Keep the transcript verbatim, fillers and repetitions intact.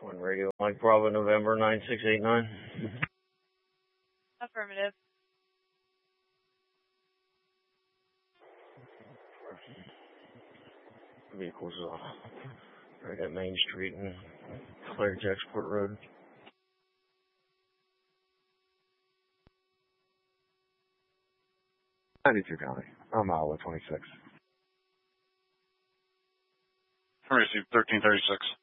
One radio, Mike Bravo, November nine six eight nine. Affirmative. Vehicles uh, right at Main Street and Claridge Export Road. ninety-two County. I'm Iowa twenty-six. I received thirteen thirty-six.